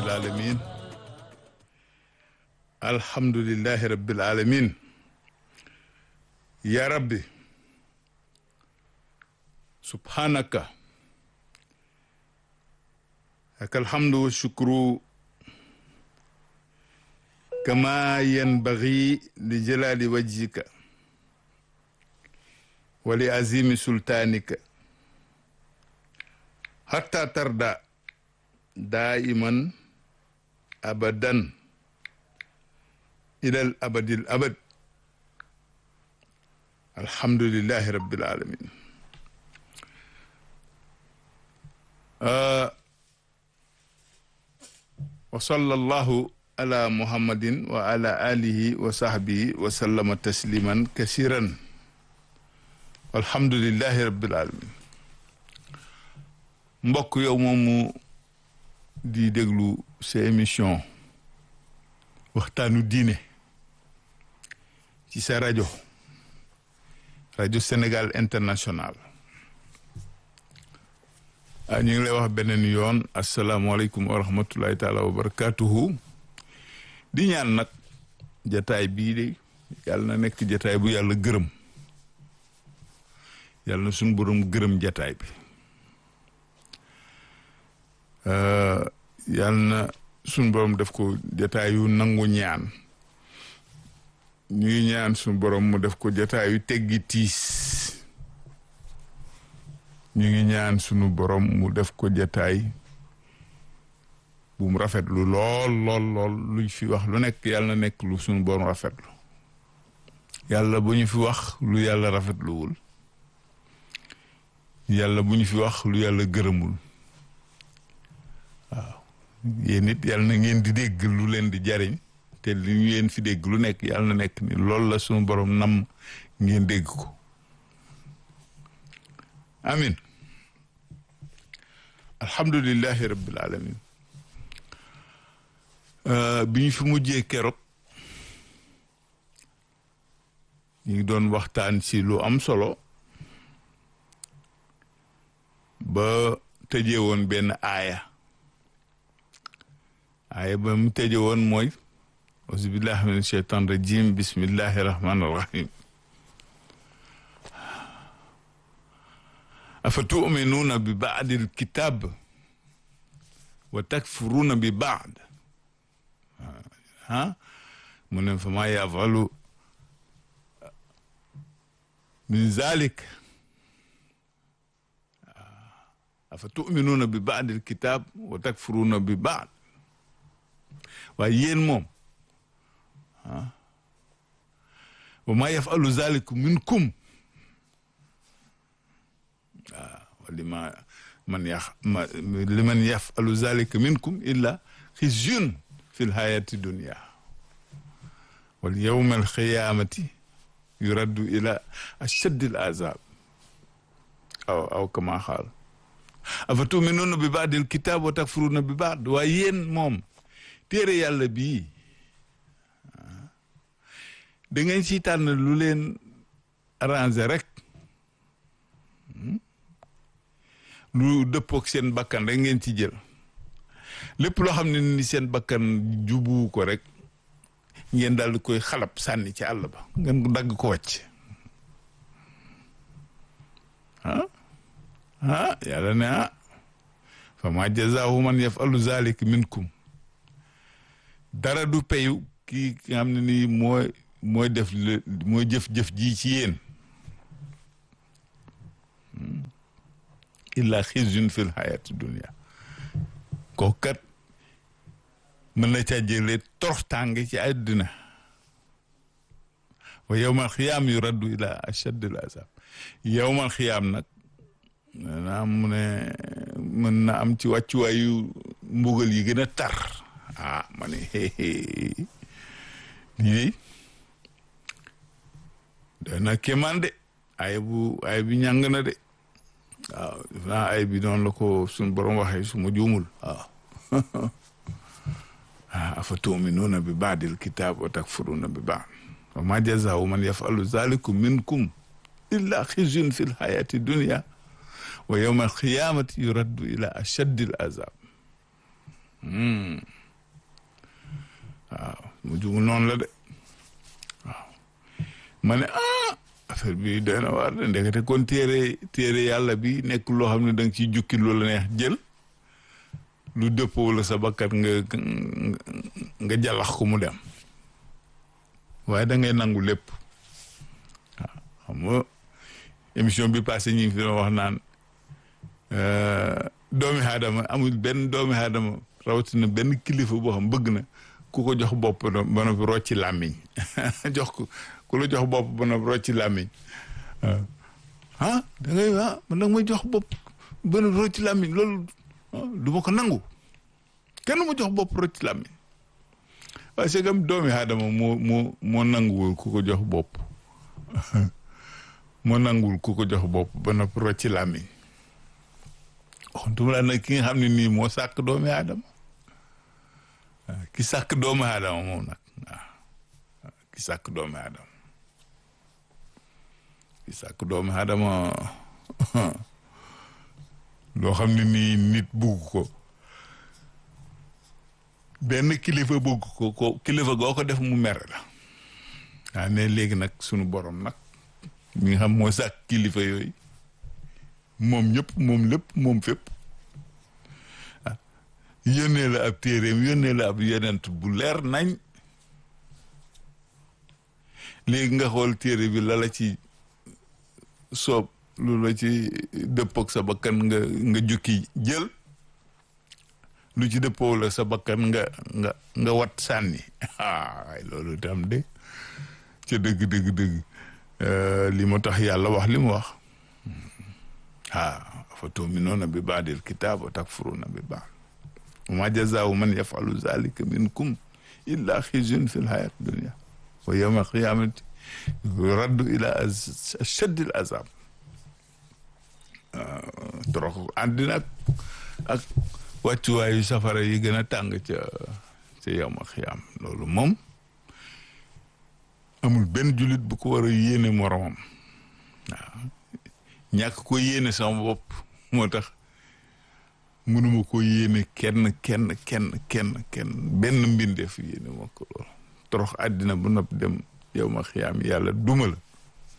rabbil alamin alhamdulillahi rabbil alamin ya rabbi subhanaka lakal hamdu wa shukru kama yanbaghi li jalali wajhika wa li azimi sultanika hatta tarda daiman abadan ilal abadil abad alhamdulillahi rabbil alamin wa sallallahu ala muhammadin wa ala alihi wa sahbihi wa sallama tasliman kasiran alhamdulillahi rabbil alamin mbokk yow moomu di déglu sa émission waxtaanu diine ci sa rajo Sénégal International ñu ngi lay wax beneen yoon asalaamaaleykum wa rahmatullahi taala wa barakatuhu di ñaan nag jataay bii de yàlla na nekk jataay bu yàlla gërëm yàlla na suñu borom gërëm jataay bi yàlla na suñu borom def ko jataayu nangu ñaan ñuy ñaan suñu borom mu def ko jataayu teggi tiis ñu ngi ñaan suñu borom mu def ko jataay bu mu rafetlu lool luñ fi wax lu nekk yàlla na nekk lu suñu borom rafetlu yàlla bu ñu fi wax lu yàlla rafetluwul yàlla bu ñu fi wax lu yàlla gërëmul waaw yéen it yàlla na ngeen di dégg lu leen di jariñ te li ñu leen fi dégg lu nekk yàlla na nekk ni loolu la suñu borom nam ngeen dégg ko amin alhamdulillahi rabbil alamin bi ñu fi mujjee keroog ñu ngi doon waxtaan ci lu am solo ba tëjee woon benn aaya ba mu tëjee woon mooy auzu billahi min shaytan rajim bismillahi rahmani rahim afa tu'minuna bi ba'dil kitab wa takfuruna bi ba'd mu ne fa ma yafalu min zalik afa tu'minuna bi ba'dil kitab wa takfuruna bi ba'd waaye yéen moom wa ma yafalu zalik minkum liman yafalu zalika minkum illa khizyun fil hayati dunya wal yawmal qiyamati yuraddu ila ashaddil azab aw kama qaal afa tu'minuna bi ba'dil kitab wa takfuruna bi ba'd waaye yéen moom téere yàlla bii da ngeen ci tànn lu leen arrangé rek lu dëppook seen bakkan rek ngeen ci jël lépp loo xam ne ni seen bakkan jubu ko rek ngeen daal di koy xalab sànni ci àll ba ngeen dagg ko wàcc yàlla ne fa ma jazaahu man yafalu zalik minkum dara du payu kii nga xam ne nii mooy def mooy jëf-jëf ji ci yéen illa xizyun fil hayati dunya kooku kat mën na caa jëlee toroxtaange ci àddina wa yawmal xiyaam yuraddu ila ashaddil azab yawmal xiyaam nag maanaam mu ne mën na am ci wàccuwaayu mbugal yi gën a tar ma ne lii doy na kéemaan de ay bi ñàng na de waaw def naa ay bi noonu la ko suñu borom waxee su ma juumul waaw afa tu'minuuna bi ba'dil kitaab wa takfuruuna bi ba'd wa ma jazaa'u man yaf'alu zaalika minkum illa khizyun fil hayaati dunya wa yawmal qiyaamati yuraddu ila ashaddil azaab mu jugul noonu la de waaw ma ne affaire bi doy na waar de ndekete kon téere yàlla bi nekk loo xam ne da nga ciy jukki lu la neex jël lu dëppoo la sa bakkat nga jàllax ko mu dem waaye da ngay nangu lépp waaw xam nga émission bi passé ñu ngi fi doon wax naan doomi aadama amul benn doomi aadama rawatina benn kilifa boo xam bëgg na ku ko jox bopp ba noppi rocci làmmiñ jox ko ku la jox bopp ba noppi rocci làmmiñ da ngay man nag may jox bopp ba noppi rocci làmmiñ loolu du ma ko nangu kenn ma jox bopp rocci làmmiñ waaye c'est comme doomi aadama moo nanguwul ku ko jox bopp moo nanguwul ku ko jox bopp ba noppi rocci làmmiñ waxantuma la nag ki nga xam ne nii moo sàkk doomi aadama ki sàkk doomi aadama moom nag ki sàkk doomi aadama ki sàkk doomi aadama loo xam ne nii nit bugg ko benn kilifa bugg ko kilifa goo ko def mu mere la ne léegi nag sunu borom nag mi nga xam moo sàkk kilifa yooyu moom ñëpp moom lépp moom fépp yónnee la ab téeréem yónnee la ab yonent bu leer nañ léegi nga xool téere bi la ci soob lu la ci dëppoog sa bakkan nga jukki jël lu ci dëppoo la sa bakkan nga wat sànni waaye loolu tam de ca dëgg li mu tax yàlla wax li mu wax afa tu'minuuna bi ba'dil kitaab wa takfuruuna bi ba'd wa maa jazaa'u man yaf'alu zaalika minkum illaa khizyun fil hayaati dunya wa yawmal qiyaamati yuraddu ilaa ashaddil azaab torox àddina ak wàccuwaayu safara yi gën a tàng ca yawmal qiyaam loolu moom amul benn jullit bu ko war a yéene moromam waaw ñàkk ko yéene sama bopp moo tax mënuma ko yéene kenn benn mbindeef yéene moo ko lool torox àddina bu nopp dem yow ma xiyaam yàlla duma la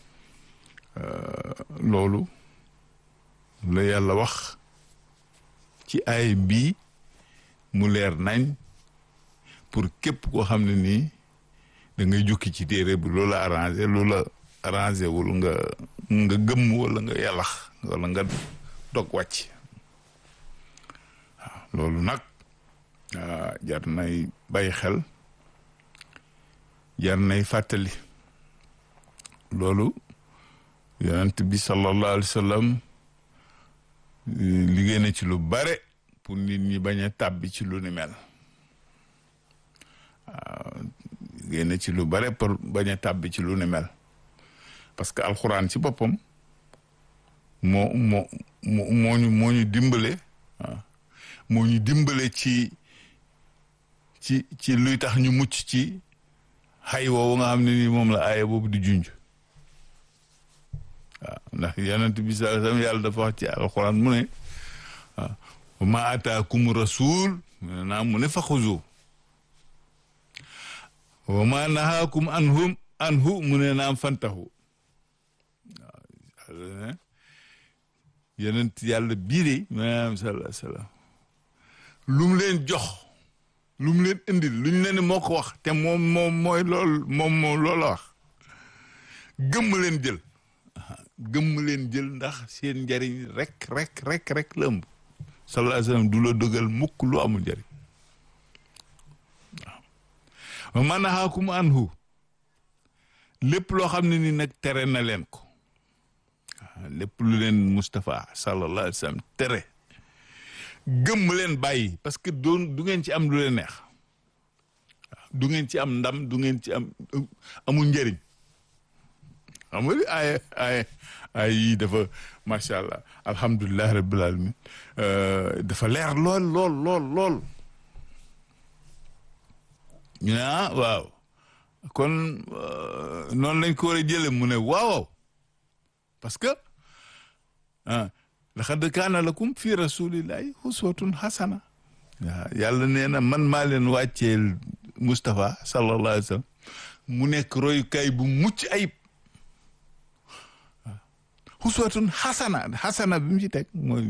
loolu la yàlla wax ci ay bii mu leer nañ pour képp koo xam ne nii da ngay jukki ci téere bi loola arrangé wul nga gëmm wala nga yàllax wala nga dog wàcc waaw loolu nag jar nay bàyyi xel jar nay fàttali loolu yonent bi sallallahu alayhi wa sallam liggéey na ci lu bare pour nit ñi bañ a tàbbi ci lu ni mel waaw liggéey na ci lu bare pour bañ a tàbbi ci lu ni mel parce que alxuraan ci boppam moo ñu dimbale moo ñu dimbale ci luy tax ñu mucc ci xay woowu nga xam ne ni moom la aaya boobu di junj waaw ndax yonent bi sallallahu alayhi wasallam yàlla dafa wax ci alxuraan mu ne waaw wa ma ataakum rasul mu ne fa xuzu wa ma nahaakum anhu mu ne naam fantahu waaw yonent yàlla bii de maanaam sallallahu alayhi wasallam lu mu leen jox lu mu leen indil lu ñu leen moo ko wax te mooy loolu moom loolu la wax gëmm leen jël ndax seen njariñ rek la ëmb sallallahu alayhi wasallam du la dëggal mukk lu amul njariñ waaw man nahaakum anhu lépp loo xam ne ni nag tere na leen ko lépp lu leen Moustapha sallallahu alayhi wasallam tere gëmm leen bàyyi parce que du ngeen ci am lu leen neex du ngeen ci am ndam du ngeen ci amul njëriñ xam nga ay yii dafa macha allah alhamdulilah rabbil alamin dafa leer lool ñu ne waaw kon noonu lañ ko war a jële mu ne waaw parce que laqad kaana lakum fi rasulillahi uswatun hasana waaw yàlla nee na man maa leen wàcceel Moustapha sallallahu alayhi wa sallam mu nekk royukaay bu mucc ayib uswatun xasana bi mu ci teg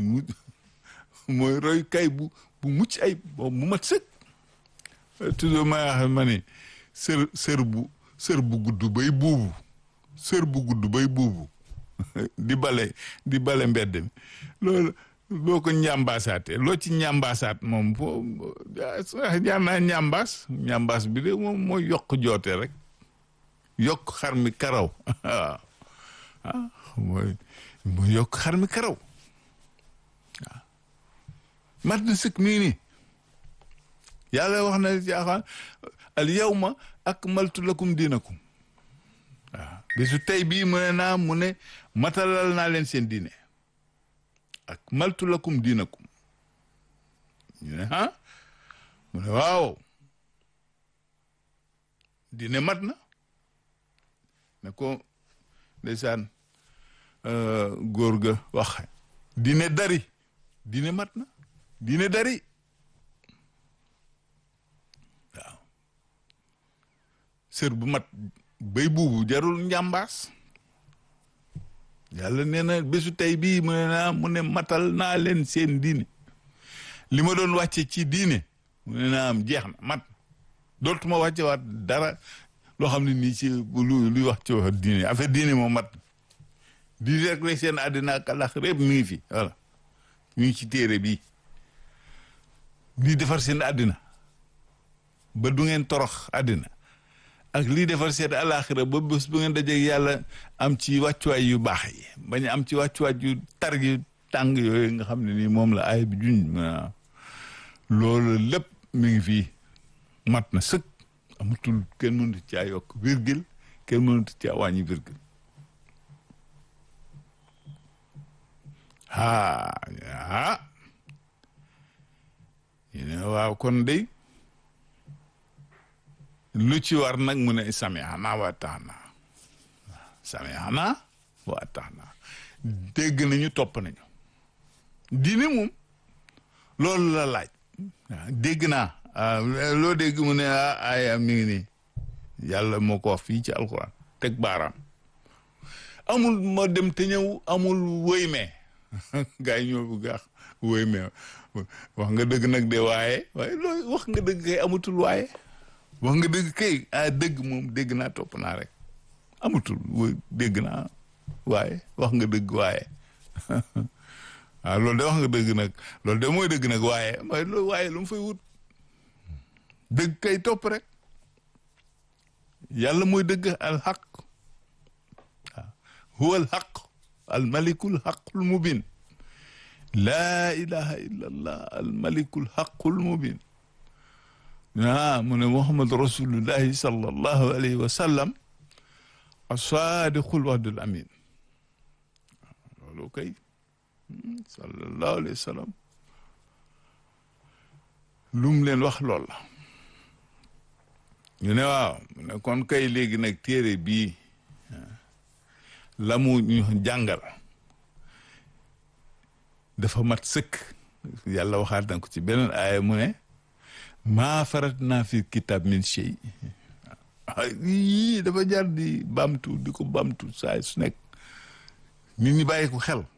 mooy royukaay bu mucc ayib boobu mu mat sëkk toujours may wax ma ne sër bu gudd bay buubu di bale mbedd mi loolu boo ko ñambaasaatee loo ci ñambaasaat moom jaar naa ñambaas bi de moom mooy yokk joote rek yokk xar mi karaw waaw mooy yokk xar mi karaw waaw mat na sëkk mii nii yàlla wax na jaaxaan al yawma akmaltu lakum diinakum waaw bisu tey bii mu ne matalal naa leen seen diine akmaltu lakum diinakum ñu ne mu ne waaw diine mat na ne ko ndeysaan góor ga wax diine dari diine mat na diine dari waaw sër bu mat bay buubu jarul njàmbaas yàlla nee na bésu tey bii mu ne matal naa leen seen diine li ma doon wàcce ci diine mu ne am jeex na mat dootuma wàcce waat dara loo xam ne nii ci luy wax ci wax diine affaire diine moom mat diine rek lay seen àddina ak àllaxira yëpp mi ngi fi voilà mi ngi ci téere bi lii defar seen àddina ba du ngeen torox àddina ak lii defar seen àllaxira ba bés bu ngeen dajeeg yàlla am ci wàccuwaay yu baax yi bañ am ci wàccuwaay yu tar yu tàng yooyu nga xam ne nii moom la aay bi juñ loolu lépp mi ngi fii mat na sëkk amatul kenn mënut caa yokk virgule kenn mënut caa wàññi virgule ñu ne waaw kon day lu ci war nag mu ne sami'na wa ata'na sami'na wa ata'na dégg nañu topp nañu diine moom loolu la laaj dégg naa loo dégg mu ne aaya mi ngi nii yàlla moo ko wax fii ci alxuraan teg baaraam amul ma dem te ñëw amul wëy mee gars yi ñoo bu gaax wëy mee wax nga dëgg nag de waaye loolu wax nga dëgg kay amatul waaye wax nga dëgg kay dëgg moom dégg naa topp naa rek amatul dégg naa waaye wax nga dëgg waaye loolu de wax nga dëgg nag loolu de mooy dëgg nag waaye lu mu fay wut dëgg kay topp rek yàlla mooy dëgg al xaq huwa al xaq al malikul xaqul mubin laa ilaha illa allah al malikul xaqul mubin mu ne muhammad rasulullahi sallallahu alayhi wa sallam as-sadiqul wahdul amin loolu kay sallallahu alayhi wa sallam lu mu leen wax lool la ñu ne waaw mu ne kon kay léegi nag téere bii la mu ñu jàngal dafa mat sëkk yàlla waxaat na ko ci beneen aaya mu ne maa faratna fi kitab min shay yii dafa jar di bamtu di ko bamtu saa su nekk nit ñi bàyyi ko xel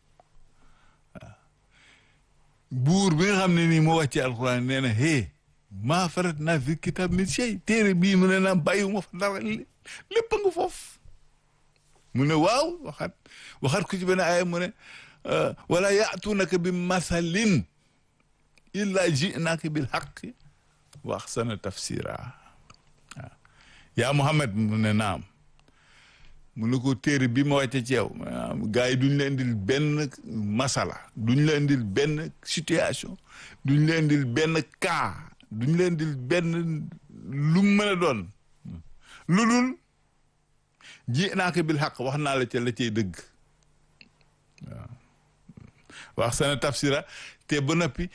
buur bi nga xam ne nii moo wàcce alxuraan nee na maa faratna fi kitab min shay téere bii mu ne naa bàyyiwuma fa dara lépp nga foofu mu ne waaw waxaat ko ci benn aaya mu ne wala ya'tunaka bi masalin illa ji'naka bil haqqi wa ahsana tafsira yaa Muhammad mu ne naam mu ne ko téere bi ma wàcce ci yow gars yi duñ la indil benn masala duñ la indil benn situation duñ la indil benn cas duñ la indil benn lu mu mën a doon lu dul ji'naka bil haqq wax naa la ca la cay dëgg waaw wax sana tafsira te ba noppi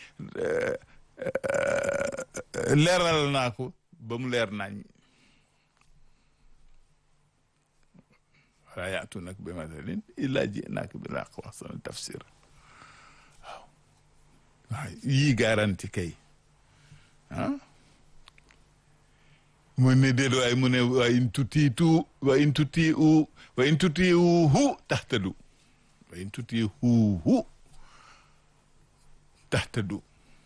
leeral naa ko ba mu leer nañ wala ya'tunaka bi mathalin illa ji'naka bil haqq wax sana tafsira waaw yii garanti kay mu ne déet waaye mu ne wa in tutiitu wa in tutiu wa in tutiihu tahtadu wa in tutiihu tahtadu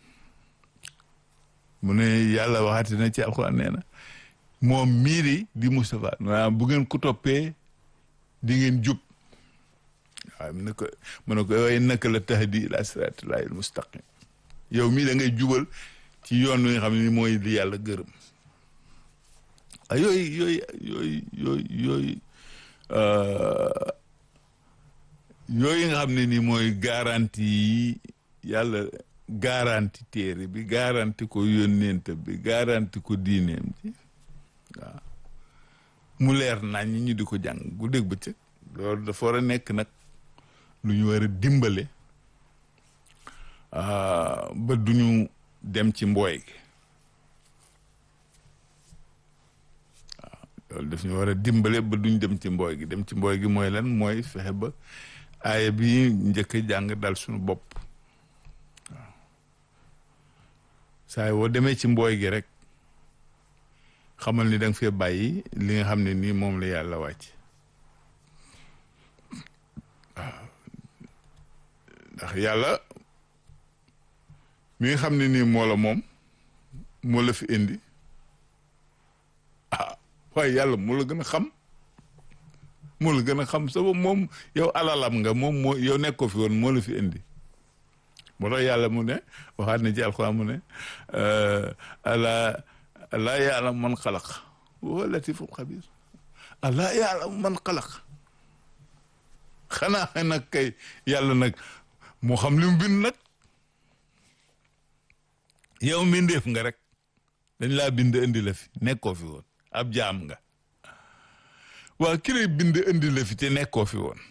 mu ne yàlla waxati na ci alxuraan nee na moom miiri di Moustapha maanaam bu ngeen ko toppee di ngeen jub waaw mu ne ko waaye naka la tahdi ila siratillahi almustaqim yow mii da ngay jubal ci yoon wi nga xam ne ni mooy li yàlla gërëm ah yooyu nga xam ne ni mooy garanti yi yàlla garanti téere bi garanti ko yónnent bi garanti ko diineem ji waaw mu leer nañ ñu di ko jàng gu dégg bëccëg loolu dafa war a nekk nag lu ñu war a dimbale ba duñu dem ci mbooy gi waaw loolu daf ñu war a dimbale ba duñ dem ci mbooy gi dem ci mbooy gi mooy lan mooy fexe ba aaya bi njëkk a jàng dal suñu bopp waaw saa woo demee ci mbooy gi rek xamal ni da nga fee bàyyi li nga xam ne nii moom la yàlla wàcc waaw ndax yàlla mi nga xam ne nii moo la moom moo la fi indi waaye yàlla moo la gën a xam moo la gën a xam sa moom yow alalam nga moom moo yow nekkoo fi woon moo la fi indi moo tax yàlla mu ne waxaat na ci alxuraan mu ne alaa ya'lamu man xalaq wa huwa latiful xabiir alaa ya'lamu man xalaq xanaa nag kay yàlla nag moo xam li mu bind nag yow mbindeef nga rek dañ laa bind indi la fi nekkoo fi woon ab jaam nga waa ki lay bind indi la fi te nekkoo fi woon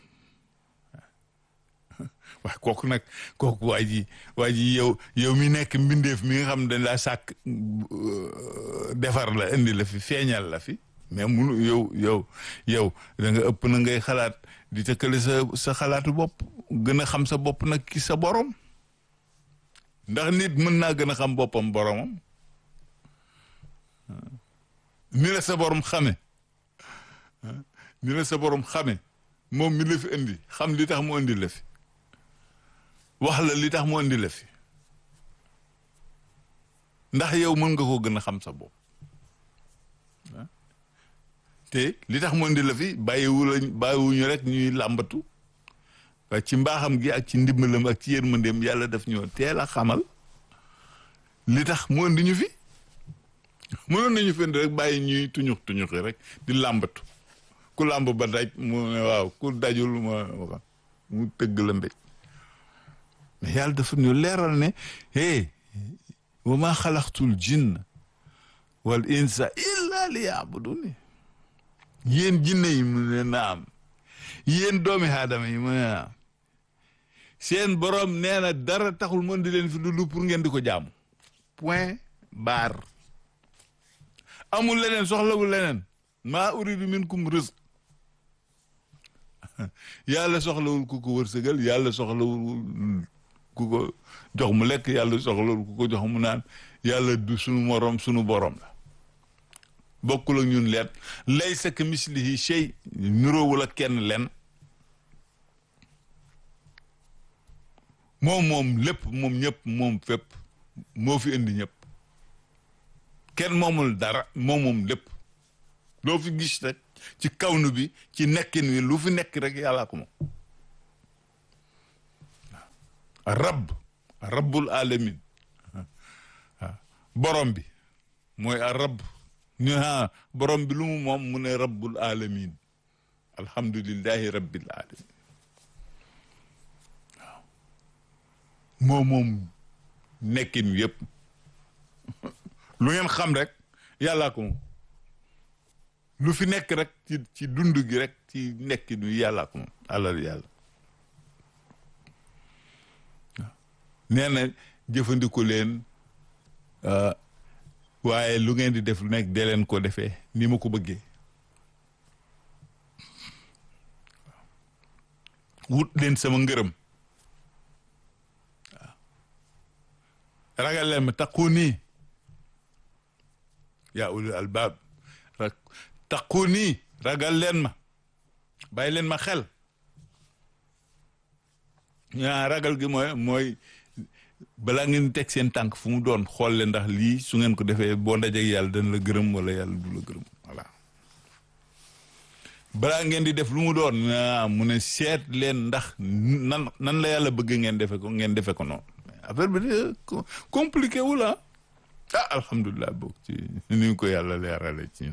waaye kooku nag kooku waa ji yow mi nekk mbindeef mi nga xam dañ laa sàkk defar la indi la fi feeñal la fi mais munu yow da nga ëpp na ngay xalaat di tëkkale sa xalaatu bopp gën a xam sa bopp nag ki sa borom ndax nit mën naa gën a xam boppam boromam ni la sa borom xame ni la sa borom xame moom mi la fi indi xam li tax mu indi la fi wax la li tax mu indi la fi ndax yow mën nga koo gën a xam sa bopp te li tax mu indi la fi bàyyiwuñu rek ñuy làmbatu waaye ci mbaaxam gi ak ci ndimbalam ak ci yërmandeem yàlla daf ñoo teel a xamal li tax mu indi ñu fi mënoon nañu fi indi rek bàyyi ñuy tuñuxi rek di làmbatu ku làmb ba daj mu ne waaw ku dajul mu tëgg la mbéj mais yàlla dafa ñu leeral ne wa maa xalaqtul jinna wal insa illa liya'buduni yéen jinne yi mu ne naam yéen doomi aadama yi mu ne naam seen borom nee na dara taxul mën di leen fi lu pour ngeen di ko jaamu point barre amul leneen soxlawul leneen maa uridu minkum rizq yàlla soxlawul ku ko wërsëgal yàlla soxlawul ku ko jox mu lekk yàlla soxlawul ku ko jox mu naan yàlla du sunu morom sunu borom la bokkul ak ñun leen laysa ka mislihi shay nuroowul ak kenn len moom lépp moom ñëpp moom fépp moo fi indi ñëpp kenn moomul dara moom lépp loo fi gis rek ci kawnu bi ci nekkin wi lu fi nekk rek yàllaa ko moom rabbul alamin borom bi mooy rabb ñu borom bi lu mu moom mu ne rabbul alamin alhamdulillahi rabbil alamin waaw moom nekkin wi yëpp lu ngeen xam rek yàllaa ko moom lu fi nekk rek ci dund gi rek ci nekkin wi yàllaa ko moom alal yàlla waaw nee na jëfandikoo leen waaye lu ngeen di def lu nekk dee leen ko defee ni ma ko bëggee wut leen sama ngërëm waaw ragal leen ma taqu nii yaa ulul albaab rek taqu nii ragal leen ma bàyyi leen ma xel ragal gi mooy balaa ngeen teg seen tànk fu mu doon xool leen ndax lii su ngeen ko defee boo ndajeeg yàlla dana la gërëm wala yàlla du la gërëm voilà balaa ngeen di def lu mu doon mu ne seet leen ndax nan la yàlla bëgg ngeen defe ko noonu affaire bi de compliqué wu la alhamdulilah boog ci ni ko yàlla leerale ci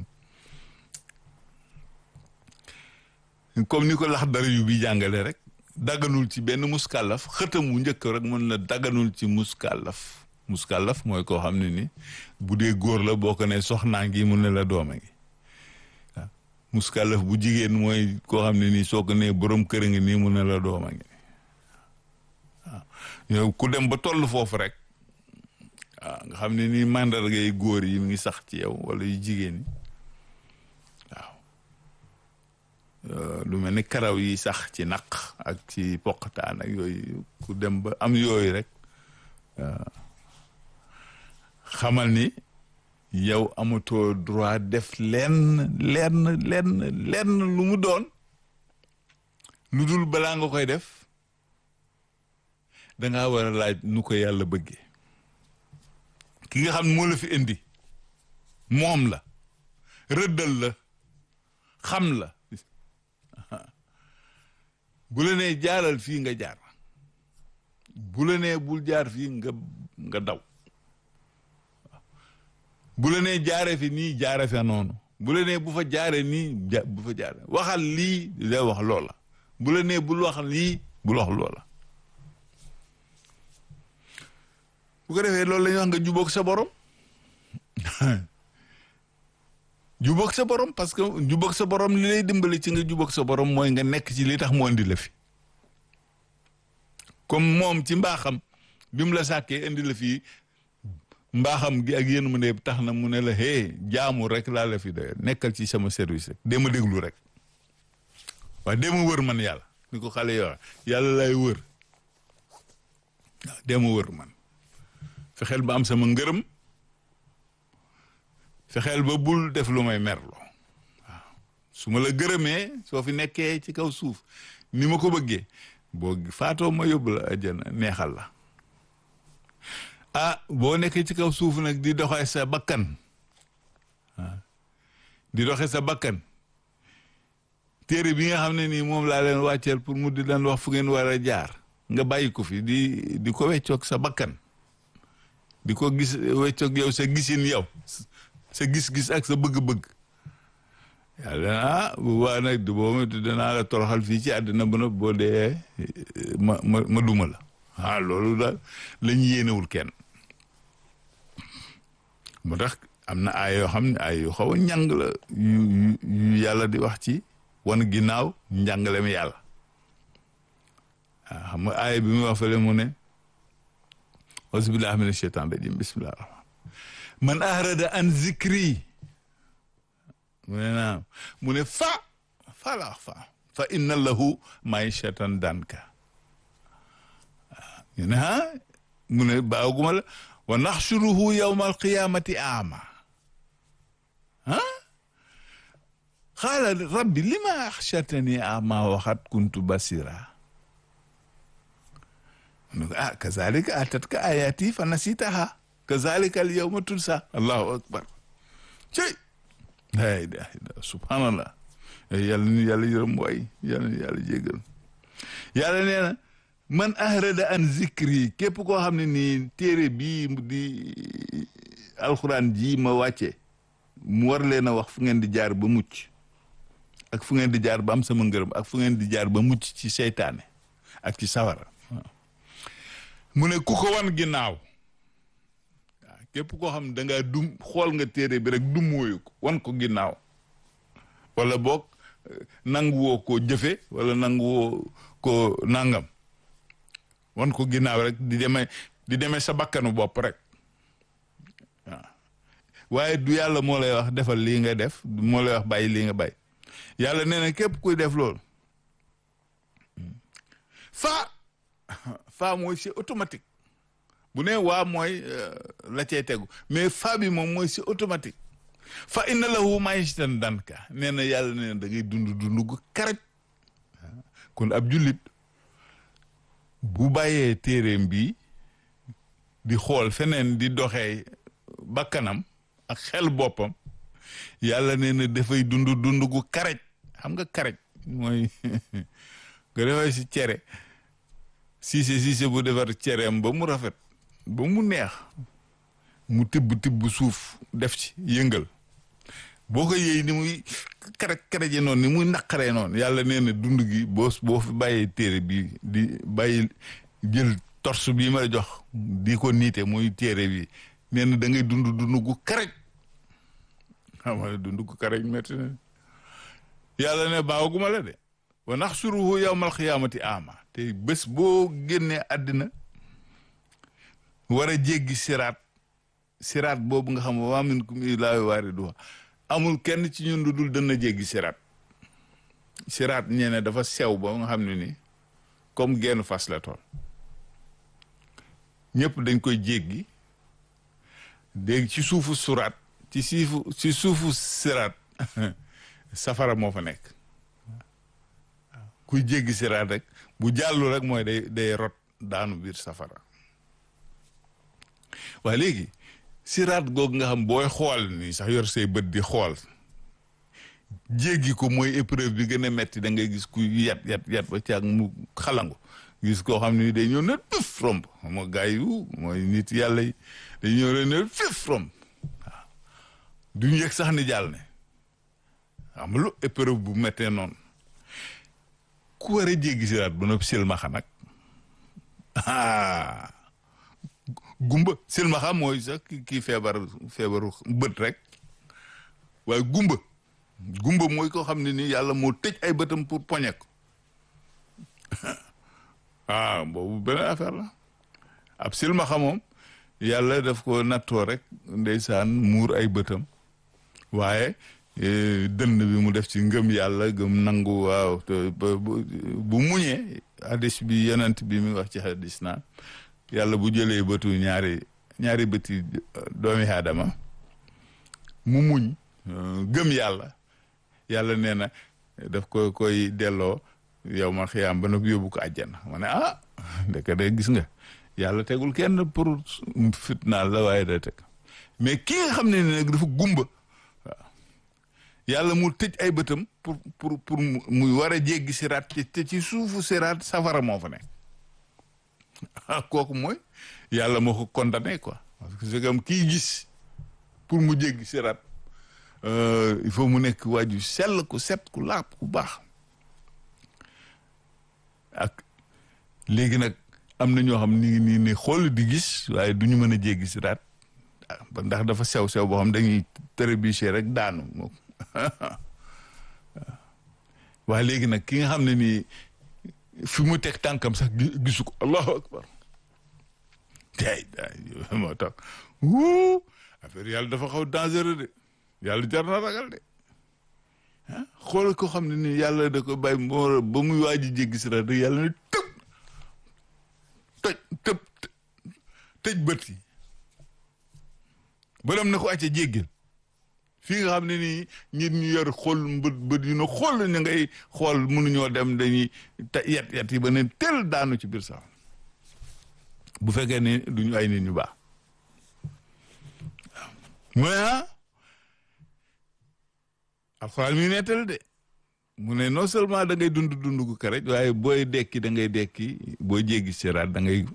comme ni ko Laxdari yu bi jàngale rek daganul ci benn muskàllaf xëtam wu njëkk rek mën na daganul ci muskàllaf mooy koo xam ne ni bu dee góor la boo ko ne soxnaa ngi mu ne la dooma ngi waaw muskàllaf bu jigéen mooy koo xam ne nii soo ko ne borom kër ngi nii mu ne la dooma ngi waaw yow ku dem ba toll foofu rek waaw nga xam ne nii màndargay góor yi mu ngi sax ci yow wala yu jigéen yi lu mel ni karaw yi sax ci naq ak ci poqataan ak yooyu ku dem ba am yooyu rek xamal ni yow amatoo droit def lenn lu mu doon lu dul balaa nga koy def dangaa war a laaj nu ko yàlla bëggee ki nga xam ne moo la fi indi moom la rëddal la xam la bu la nee jaaral fii nga jaar bu la nee bul jaar fii nga daw bu la nee jaare fi nii jaare fa noonu bu la nee bu fa jaare nii bu fa jaare waxal lii da wax loola bu la nee bul wax lii bul wax loola bu ko defee loolu la ñuy wax nga jubóog sa borom jubóog sa borom parce que jubóog sa borom li lay dimbali ci nga jubóog sa borom mooy nga nekk ci li tax mu indi la fi comme moom ci mbaaxam bi mu la sàkkee indi la fii mbaaxam gi ak yéen mu ne tax na mu ne la jaamu rek laa la fi doy nekkal ci sama service rek dee ma déglu rek waaye dee ma wër man yàlla ni ko xale yoo yàlla lay wër waaw dee ma wër man fexeel ba am sama ngërëm fexeel ba bul def lu may merloo waaw su ma la gërëmee soo fi nekkee ci kaw suuf ni ma ko bëggee boo faatoo ma yóbbu la àjjana neexal la boo nekkee ci kaw suuf nag di doxee sa bakkan di doxee sa bakkan téere bi nga xam ne nii moom laa leen wàcceel pour mu di leen wax fu ngeen war a jaar nga bàyyi ko fi di ko weccoog sa bakkan di ko gis weccoog yow sa gisin yow sa gis-gis ak sa bëgg-bëgg yàlla bu baax nag boo danaa la toroxal fii ci àddina ba nag boo dee ma duma la loolu daal la ñu yéenewul kenn moo tax am na ay yoo xam ne ay yu xaw a njàng la yu yàlla di wax ci wan ginnaaw njàngale mi yàlla xam nga aaya bi mu wax fële mu ne auzubillahi mina shaytaan rajim bismillah man ahrada an zikri mu ne naam mu ne fa inna lahu maishatan danka ñu ne mu ne baaguma la wa naxshuruhu yawma alqiyamati ama qaala rabbi lima axshartani ama waxat kuntu basira mu ne kazalika atatka ayati fa nasitaha kazalika al yawma tunsa allahu akbar cey la ilaha illa subhanallah yàlla ni yàlla yërëm waay yàlla ni yàlla jégal yàlla nee na man ahrada an zikri képp koo xam ne nii téere bii di alxuraan ji ma wàcce mu war leen a wax fu ngeen di jaar ba mucc ak fu ngeen di jaar ba am sama ngërëm ak fu ngeen di jaar ba mucc ci seytaane ak ci sawara mu ne ku ko wan ginnaaw waaw képp koo xam ne dangaa xool nga téere bi rek dummóoyu ko wan ko ginnaaw wala boog nanguwoo koo jëfe wala nanguwoo ko nangam wan ko ginnaaw rek di demee sa bakkanu bopp rek waaw waaye du yàlla moo lay wax defal lii nga def moo lay wax bàyyi lii nga bàyyi yàlla nee na képp kuy def loolu fa mooy c'est automatique bu ne waa mooy la cee tegu mais fa bi moom mooy c'est automatique fa inna lahu maishatan danka nee na yàlla nee na da ngay dund gu karaj kon ab jullit bu bàyyee téeréem bi di xool feneen di doxee bakkanam ak xel boppam yàlla nee na dafay dund gu karaj xam nga karaj mooy nga defee si cere siise bu defar cereem ba mu rafet ba mu neex mu tibb suuf def ci yëngal boo ko yëy ni muy karaje noonu ni muy naqaree noonu yàlla nee na dund gi boo fi bàyyee téere bi di bàyyi jël torse bii ma la jox di ko niite muy téere bi nee na da ngay dund gu karaj xam nga dund gu karaj metti na yàlla ne baawaguma la de wa naxsuruhu yawmal xiyaamati ama te bés boo génnee àddina war a jéggi siraat boobu nga xam wa minkum illaa waariduhaa amul kenn ci ñun lu dul dana jéggi siraat ñene dafa sew ba nga xam ne ni comme genn fas la tool ñëpp dañ koy jéggi dégg ci suufu siraat ci suufu siraat safara moo fa nekk kuy jéggi siraat rek bu jàllu rek mooy day rot daanu biir safara waaye léegi siraat googu nga xam booy xool ni sax yor say bët di xool jéggi ko mooy épreuve bi gën a metti da ngay gis ku yat ba caag mu xalangu gis koo xam ne day ñëw ne fif romb xam nga gars yi mooy nit yàlla yi day ñëw rek ne fif romb waaw duñu yëg sax ni jàll ne xam lu épreuve bu mettee noonu ku war a jéggi siraat ba noppi silmaxa nag gumba silmaxa mooy sax kii feebaru bët rek waaye gumba mooy koo xam ne ni yàlla moo tëj ay bëtam pour poñe ko boobu beneen affaire la ab silmaxa moom yàlla daf ko nattoo rek ndeysaan muur ay bëtam waaye dënn bi mu def ci ngëm yàlla gëm nangu waaw bu muñee hadis bi yonent bi mi wax ci hadis naan yàlla bu jëlee bëtu ñaari bëti doomi aadama mu muñ gëm yàlla nee na daf koy delloo yow ma xiyaam ba nag yóbbu ko àjjana ma ne ndeke de gis nga yàlla tegul kenn pour fitnaal la waaye da teg mais ki nga xam ne nag dafa gumba waaw yàlla mu tëj ay bëtam pour muy war a jéggi siraat te ci suufu siraat safara moo fa nekk kooku mooy yàlla moo ko condamné quoi parce que c'est comme kii gis pour mu jéggi siraat il faut mu nekk waaju sell ku set ku laab ku baax ak léegi nag am na ñoo xam ni ni xool di gis waaye du ñu mën a jéggi siraat ndax dafa sew boo xam dañuy trébucher rek daanu moom waaye léegi nag ki nga xam ne nii fi mu teg tànkam sax gisu ko allahu akbar moo tax affaire yàlla dafa xaw dangereux de yàlla jar na ragal de xool ko xam ne nii yàlla da ko bàyyi moo ba muy waaji jéggi siraat rek yàlla ne tëj bët yi balam na ko acca jéggil fii nga xam ne nii nit ñu yor xool bët yu na xool ñu ngay xool mënuñoo dem dañuy yat yi ba ne tel daanu ci biir sax bu fekkee ne duñu ay nit ñu baax mu ne alxuraan mi nettal de mu ne non seulement da ngay dund gu karaj waaye booy dekki da ngay dekki booy jéggi siraat da ngay